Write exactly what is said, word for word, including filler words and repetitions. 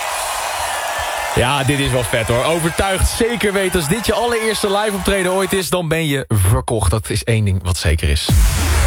Ja, dit is wel vet hoor. Overtuigd, zeker weten. Als dit je allereerste live optreden ooit is, dan ben je verkocht. Dat is één ding wat zeker is.